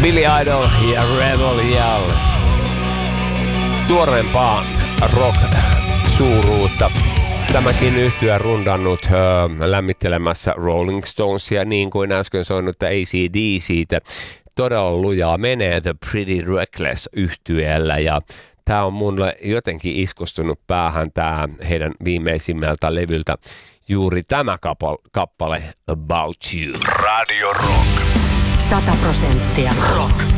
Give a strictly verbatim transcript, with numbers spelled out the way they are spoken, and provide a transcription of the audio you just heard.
Billy Idol ja Rebel Yell. Tuoreempaa rock-suuruutta. Tämäkin yhtye rundannut ö, lämmittelemässä Rolling Stonesia, niin kuin äsken soinut A C D siitä. Todella lujaa menee The Pretty Reckless -yhtyeellä ja tää on mulle jotenkin iskostunut päähän tää heidän viimeisimmältä levyltä. Juuri tämä kappale About You. Radio Rock. Sata prosenttia rock.